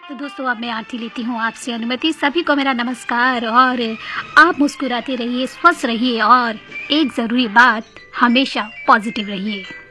तो दोस्तों अब मैं आरती लेती हूँ आपसे अनुमति। सभी को मेरा नमस्कार और आप मुस्कुराते रहिए, स्वस्थ रहिए और एक ज़रूरी बात, हमेशा पॉजिटिव रहिए।